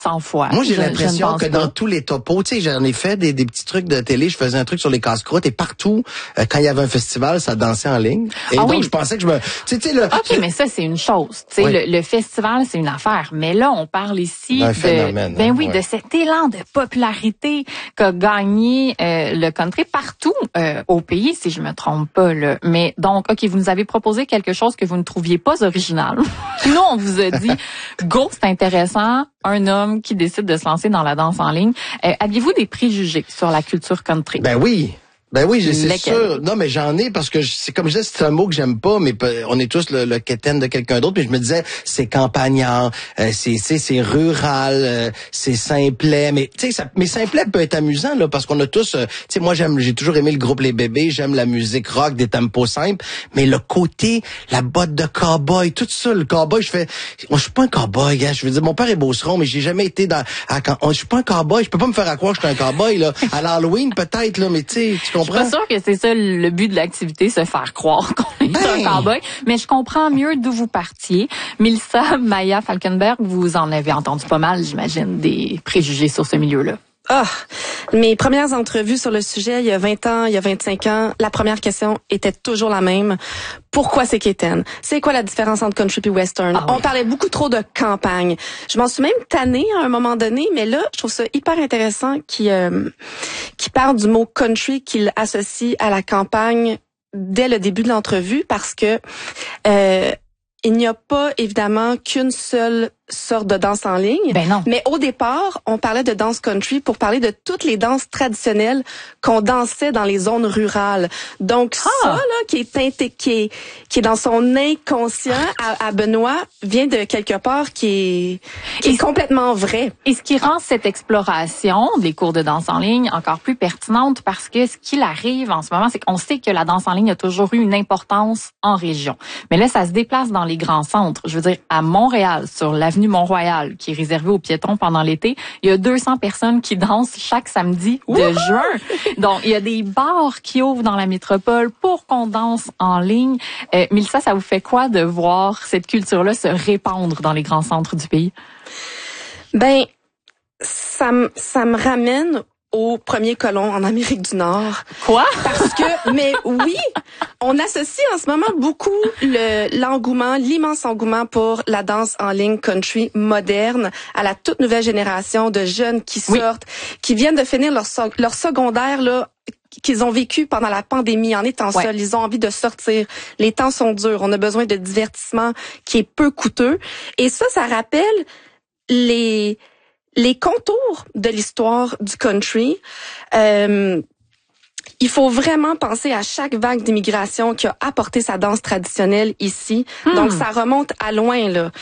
100 fois. Moi, j'ai l'impression que dans tous les topos, tu sais, j'en ai fait des petits trucs de télé, je faisais un truc sur les casse-croûtes et partout, quand il y avait un festival, ça dansait en ligne. Et donc, je pensais que tu sais, OK, mais ça, c'est une chose. Tu sais, le festival, c'est une affaire. Mais là, on parle ici d'un phénomène. de cet élan de popularité qu'a gagné le country partout au pays, si je me trompe pas, là. Mais donc, OK, vous nous avez proposé quelque chose que vous ne trouviez pas original. Nous, on vous a dit, go, c'est intéressant, un homme qui décide de se lancer dans la danse en ligne. Aviez-vous des préjugés sur la culture country? Ben oui, c'est sûr. Non, mais j'en ai parce que c'est comme je disais, c'est un mot que j'aime pas, mais on est tous le quétaine de quelqu'un d'autre. Puis je me disais, c'est campagnard, c'est rural, c'est simplet. Mais tu sais, mais simplet peut être amusant là, parce qu'on a tous. Tu sais, moi j'ai toujours aimé le groupe Les Bébés, j'aime la musique rock, des tempos simples. Mais le côté, la botte de cowboy, tout ça, le cowboy, moi je suis pas un cowboy, gars. Je veux dire, mon père est beauceron, mais j'ai jamais été je suis pas un cowboy. Je peux pas me faire à croire que je suis un cowboy là. À l'Halloween peut-être là, mais tu sais, tu comprends? Je suis pas sûre que c'est ça le but de l'activité, se faire croire qu'on est un cowboy. Mais je comprends mieux d'où vous partiez. Mélissa Maya Falkenberg, vous en avez entendu pas mal, j'imagine, des préjugés sur ce milieu-là. Mes premières entrevues sur le sujet, il y a 20 ans, il y a 25 ans, la première question était toujours la même. Pourquoi c'est quétaine? C'est quoi la différence entre country et western? On parlait beaucoup trop de campagne. Je m'en suis même tannée à un moment donné, mais là, je trouve ça hyper intéressant qui parle du mot country qu'il associe à la campagne dès le début de l'entrevue parce que il n'y a pas évidemment qu'une seule sorte de danse en ligne. Ben non. Mais au départ, on parlait de danse country pour parler de toutes les danses traditionnelles qu'on dansait dans les zones rurales. Donc ça là qui est dans son inconscient à Benoît vient de quelque part qui est complètement vrai. Et ce qui rend cette exploration des cours de danse en ligne encore plus pertinente parce que ce qu'il arrive en ce moment, c'est qu'on sait que la danse en ligne a toujours eu une importance en région. Mais là, ça se déplace dans les grands centres. Je veux dire, à Montréal, sur l'avenue Mont-Royal, qui est réservée aux piétons pendant l'été, il y a 200 personnes qui dansent chaque samedi de juin. Donc, il y a des bars qui ouvrent dans la métropole pour qu'on danse en ligne. Mélissa, ça vous fait quoi de voir cette culture-là se répandre dans les grands centres du pays? Ben, ça me ramène aux premiers colons en Amérique du Nord. Quoi? Parce que, mais oui, on associe en ce moment beaucoup l'immense engouement pour la danse en ligne country moderne à la toute nouvelle génération de jeunes qui sortent, qui viennent de finir leur secondaire, là, qu'ils ont vécu pendant la pandémie en étant seuls. Ils ont envie de sortir. Les temps sont durs. On a besoin de divertissement qui est peu coûteux. Et ça rappelle les contours de l'histoire du country. Il faut vraiment penser à chaque vague d'immigration qui a apporté sa danse traditionnelle ici. Donc, ça remonte à loin, là.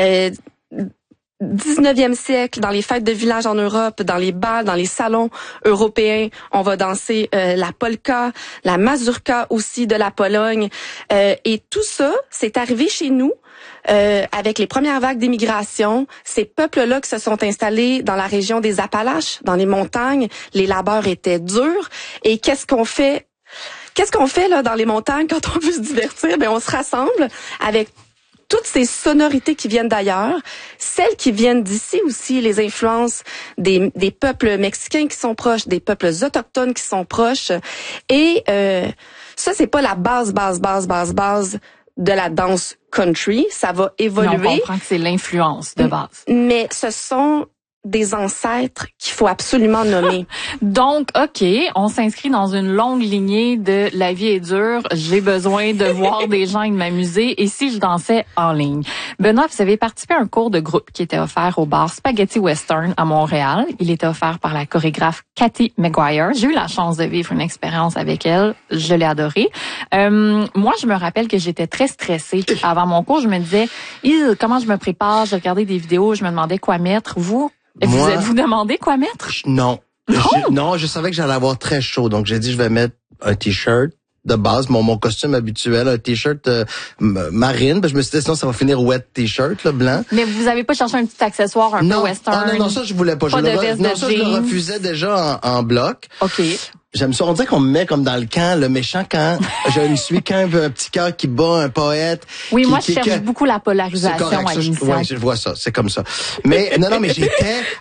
19e siècle, dans les fêtes de village en Europe, dans les bals, dans les salons européens, on va danser la polka, la mazurka aussi de la Pologne. Et tout ça, c'est arrivé chez nous avec les premières vagues d'immigration. Ces peuples-là qui se sont installés dans la région des Appalaches, dans les montagnes, les labeurs étaient durs. Et qu'est-ce qu'on fait là dans les montagnes quand on veut se divertir? Ben on se rassemble avec toutes ces sonorités qui viennent d'ailleurs, celles qui viennent d'ici aussi, les influences des peuples mexicains qui sont proches, des peuples autochtones qui sont proches. Et ça, c'est pas la base de la danse country. Ça va évoluer. Mais on comprend que c'est l'influence de base. Mais ce sont des ancêtres qu'il faut absolument nommer. Donc, OK, on s'inscrit dans une longue lignée de la vie est dure, j'ai besoin de voir des gens et de m'amuser, et si je dansais en ligne? Benoît, vous avez participé à un cours de groupe qui était offert au bar Spaghetti Western à Montréal. Il était offert par la chorégraphe Cathy McGuire. J'ai eu la chance de vivre une expérience avec elle. Je l'ai adorée. Moi, je me rappelle que j'étais très stressée avant mon cours. Je me disais, comment je me prépare? Je regardais des vidéos, je me demandais quoi mettre. Vous êtes-vous demandé quoi mettre? Non. Non, je savais que j'allais avoir très chaud. Donc, j'ai dit, je vais mettre un T-shirt de base, mon costume habituel, un T-shirt marine. Je me suis dit, sinon, ça va finir wet T-shirt, là, blanc. Mais vous avez pas cherché un petit accessoire un peu western? Non, ça, je voulais pas. Pas de veste de je le refusais déjà en bloc. OK. J'aime ça. On dirait qu'on me met comme dans le camp, le méchant camp. Je ne suis qu'un petit cœur qui bat un poète. Oui, moi, je cherche beaucoup la polarisation à l'émission. Ouais, je vois ça. C'est comme ça. Mais, non, mais j'étais